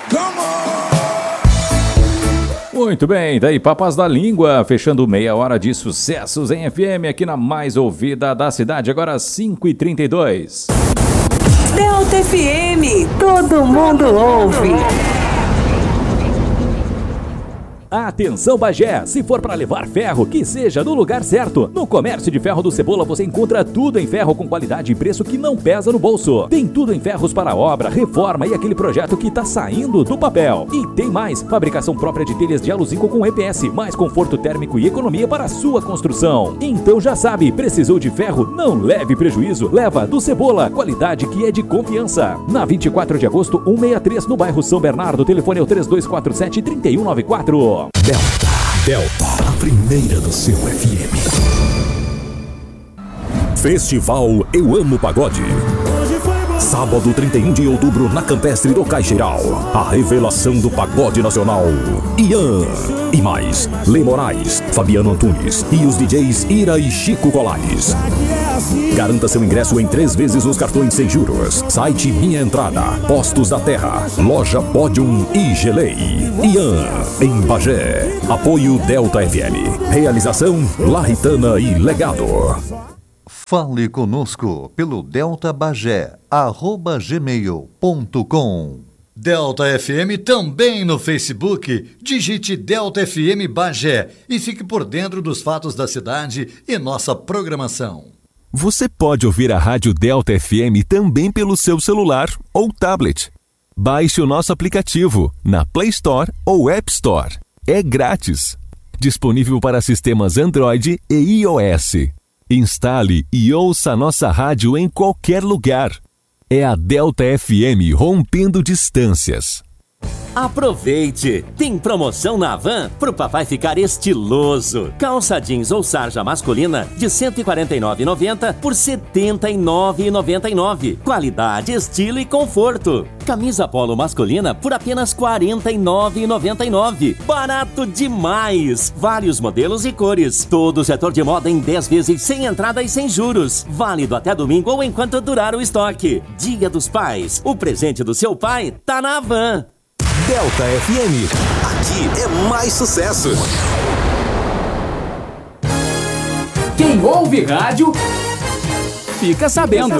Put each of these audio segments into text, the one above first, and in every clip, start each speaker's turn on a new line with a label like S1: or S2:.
S1: Muito bem, daí Papas da Língua, fechando meia hora de sucessos em FM aqui na mais ouvida da cidade, agora 5h32.
S2: Delta FM, todo mundo ouve.
S1: Atenção Bagé, se for para levar ferro, que seja no lugar certo. No Comércio de Ferro do Cebola você encontra tudo em ferro com qualidade e preço que não pesa no bolso. Tem tudo em ferros para obra, reforma e aquele projeto que tá saindo do papel. E tem mais, fabricação própria de telhas de aluzinco com EPS, mais conforto térmico e economia para a sua construção. Então já sabe, precisou de ferro? Não leve prejuízo, leva do Cebola, qualidade que é de confiança. Na 24 de agosto, 163 no bairro São Bernardo, telefone é o 3247-3194.
S3: Delta, a primeira do seu FM. Festival Eu Amo Pagode. Sábado 31 de outubro na Campestre do Caixeiral. A revelação do pagode nacional. Ian. E mais, Lê Moraes, Fabiano Antunes e os DJs Ira e Chico Colares. Garanta seu ingresso em 3 vezes nos cartões sem juros. Site Minha Entrada, Postos da Terra, Loja Podium e Gelei. Ian, em Bagé. Apoio Delta FM. Realização Larritana e Legado.
S4: Fale conosco pelo deltabagé@gmail.com. Delta FM também no Facebook. Digite Delta FM Bagé e fique por dentro dos fatos da cidade e nossa programação.
S3: Você pode ouvir a Rádio Delta FM também pelo seu celular ou tablet. Baixe o nosso aplicativo na Play Store ou App Store. É grátis. Disponível para sistemas Android e iOS. Instale e ouça a nossa rádio em qualquer lugar. É a Delta FM rompendo distâncias.
S5: Aproveite! Tem promoção na Havan pro papai ficar estiloso. Calça jeans ou sarja masculina de R$ 149,90 por R$ 79,99. Qualidade, estilo e conforto. Camisa polo masculina por apenas R$ 49,99. Barato demais! Vários modelos e cores. Todo o setor de moda em 10 vezes sem entrada e sem juros. Válido até domingo ou enquanto durar o estoque. Dia dos Pais. O presente do seu pai tá na Havan.
S3: Delta FM. Aqui é mais sucesso.
S6: Quem ouve rádio fica sabendo.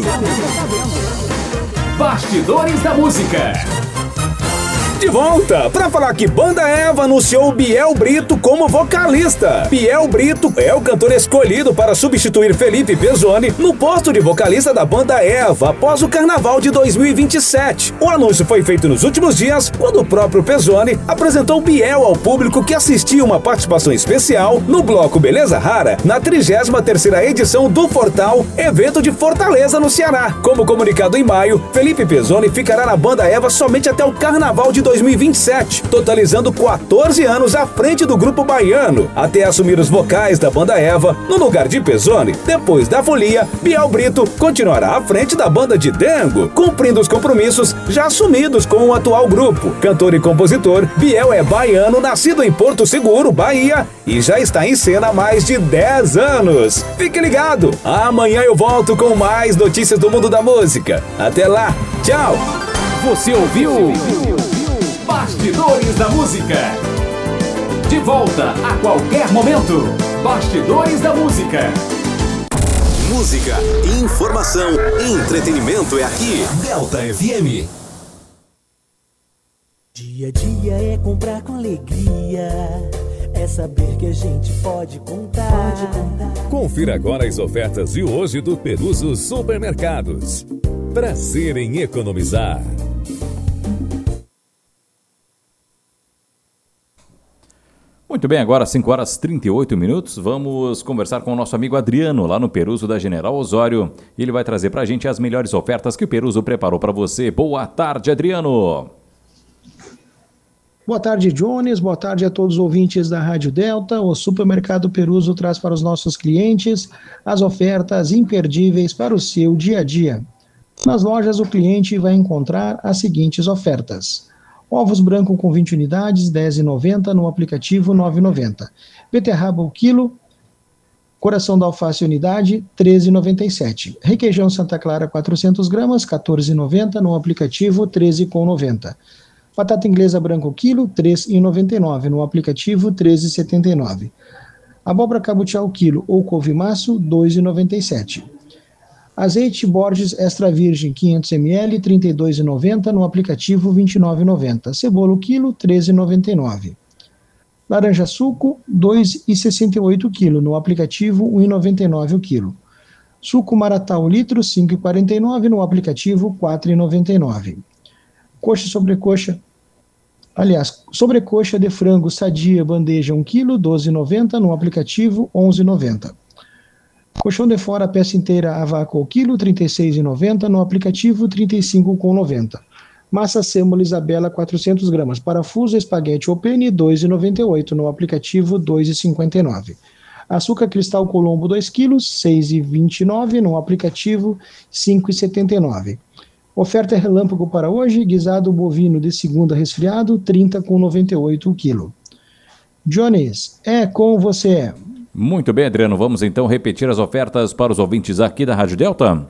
S6: Bastidores da Música.
S7: De volta para falar que Banda Eva anunciou Biel Brito como vocalista. Biel Brito é o cantor escolhido para substituir Felipe Pezzoni no posto de vocalista da Banda Eva após o Carnaval de 2027. O anúncio foi feito nos últimos dias, quando o próprio Pezzoni apresentou Biel ao público que assistiu uma participação especial no bloco Beleza Rara, na 33ª edição do Fortal, evento de Fortaleza, no Ceará. Como comunicado em maio, Felipe Pezzoni ficará na Banda Eva somente até o Carnaval de 2027, totalizando 14 anos à frente do grupo baiano, até assumir os vocais da Banda Eva no lugar de Pezzoni. Depois da folia, Biel Brito continuará à frente da banda de Dengo, cumprindo os compromissos já assumidos com o atual grupo. Cantor e compositor, Biel é baiano, nascido em Porto Seguro, Bahia, e já está em cena há mais de 10 anos. Fique ligado, amanhã eu volto com mais notícias do mundo da música. Até lá, tchau!
S6: Você ouviu Bastidores da Música. De volta a qualquer momento. Bastidores da Música.
S3: Música, informação, entretenimento é aqui. Delta FM.
S8: Dia a dia é comprar com alegria. É saber que a gente pode contar.
S9: Confira agora as ofertas de hoje do Peruso Supermercados. Prazer em economizar.
S1: Muito bem, agora 5h38, vamos conversar com o nosso amigo Adriano, lá no Peruso da General Osório. Ele vai trazer pra gente as melhores ofertas que o Peruso preparou para você. Boa tarde, Adriano!
S10: Boa tarde, Jones. Boa tarde a todos os ouvintes da Rádio Delta. O Supermercado Peruso traz para os nossos clientes as ofertas imperdíveis para o seu dia a dia. Nas lojas, o cliente vai encontrar as seguintes ofertas: ovos branco com 20 unidades, R$ 10,90, no aplicativo R$ 9,90. Beterraba o quilo, coração da alface unidade, R$ 13,97. Requeijão Santa Clara 400 gramas, R$ 14,90, no aplicativo R$ 13,90. Batata inglesa branca o quilo, R$ 3,99. No aplicativo, R$ 13,79. Abóbora cabutiá o quilo ou couve-maço, R$ 2,97. Azeite Borges extra virgem 500 ml, R$ 32,90. No aplicativo, R$ 29,90. Cebola o quilo, R$ 13,99. Laranja suco, R$ 2,68 o quilo. No aplicativo, R$ 1,99 o quilo. Suco Maratá o litro, R$ 5,49. No aplicativo, R$ 4,99. Sobrecoxa de frango sadia bandeja 1 kg, R$ 12,90. No aplicativo, R$ 11,90. Colchão de fora peça inteira a vácuo ao quilo, R$ 36,90. No aplicativo, R$ 35,90. Massa sêmola Isabela 400 gramas. Parafuso espaguete ou penne, R$ 2,98. No aplicativo, R$ 2,59. Açúcar cristal Colombo 2 kg, R$ 6,29. No aplicativo, R$ 5,79. Oferta relâmpago para hoje, guisado bovino de segunda resfriado, R$ 30,98 o quilo. Jones, é com você.
S1: Muito bem, Adriano. Vamos então repetir as ofertas para os ouvintes aqui da Rádio Delta?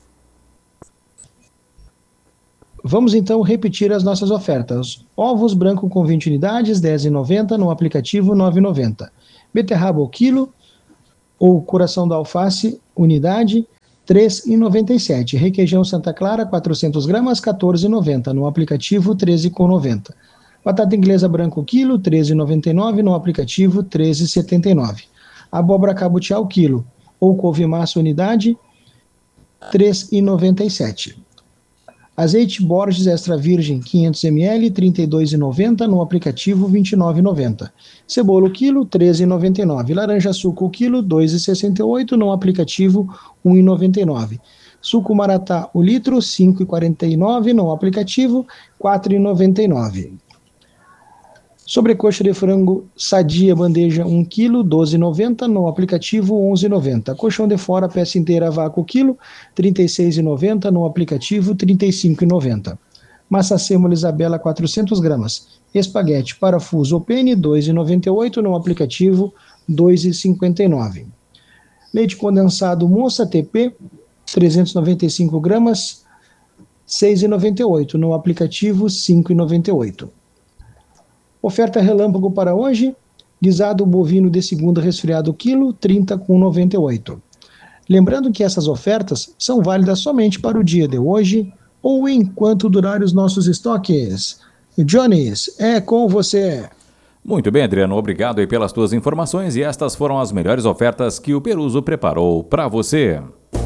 S10: Vamos então repetir as nossas ofertas. Ovos branco com 20 unidades, R$ 10,90. No aplicativo, R$ 9,90. Beterraba ao quilo, ou coração da alface, unidade, R$ 3,97. Requeijão Santa Clara, 400 gramas, R$ 14,90. No aplicativo, R$ 13,90. Batata inglesa branca o quilo, R$ 13,99. No aplicativo, R$ 13,79. Abóbora cabutiá o quilo, ou couve-maço unidade, R$ 3,97. Azeite Borges extra virgem 500 ml, R$ 32,90. No aplicativo, R$ 29,90. Cebola o quilo, R$ 13,99. Laranja suco o quilo, R$ 2,68. No aplicativo, R$ 1,99. Suco Maratá o litro, R$ 5,49. No aplicativo, R$ 4,99. Sobrecoxa de frango sadia bandeja 1 kg, R$ 12,90. No aplicativo, R$ 11,90. Colchão de fora peça inteira vácuo quilo, R$ 36,90. No aplicativo, R$ 35,90. Massa sêmola Isabela 400 gramas. Espaguete parafuso ou penne, R$ 2,98. No aplicativo, R$ 2,59. Leite condensado Moça TP, 395 gramas, R$ 6,98. No aplicativo, R$ 5,98. Oferta relâmpago para hoje, guisado bovino de segunda resfriado quilo, R$ 30,98. Lembrando que essas ofertas são válidas somente para o dia de hoje ou enquanto durarem os nossos estoques. Jones, é com você.
S1: Muito bem, Adriano, obrigado aí pelas tuas informações e estas foram as melhores ofertas que o Peruso preparou para você.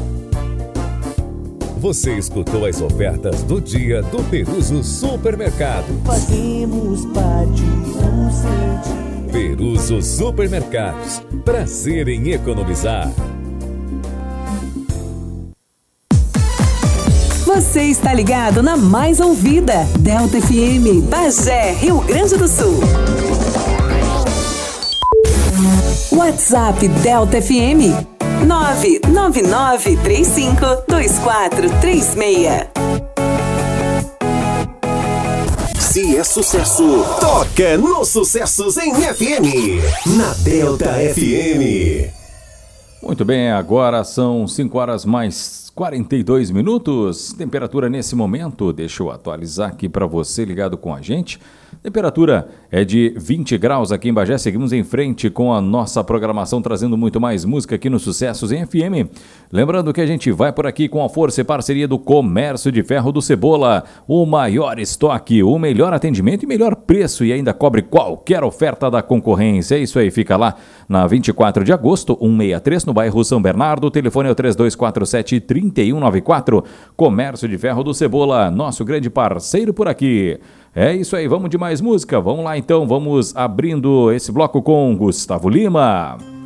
S9: Você escutou as ofertas do dia do Peruso Supermercado.
S8: Fazemos parte do seu dia.
S9: Peruso Supermercados. Prazer em economizar.
S2: Você está ligado na mais ouvida, Delta FM, Bagé, Rio Grande do Sul. WhatsApp Delta FM 999352436.
S5: Se é sucesso, toca nos sucessos em FM, na Delta FM.
S1: Muito bem, agora são 5 horas mais 42 minutos. Temperatura nesse momento, deixa eu atualizar aqui para você ligado com a gente. Temperatura é de 20 graus aqui em Bagé. Seguimos em frente com a nossa programação, trazendo muito mais música aqui nos Sucessos em FM. Lembrando que a gente vai por aqui com a força e parceria do Comércio de Ferro do Cebola. O maior estoque, o melhor atendimento e melhor preço, e ainda cobre qualquer oferta da concorrência. É isso aí, fica lá na 24 de agosto, 163, no bairro São Bernardo. O telefone é o 3247-3194. Comércio de Ferro do Cebola, nosso grande parceiro por aqui. É isso aí, vamos de mais música. Vamos lá então, vamos abrindo esse bloco com Gustavo Lima.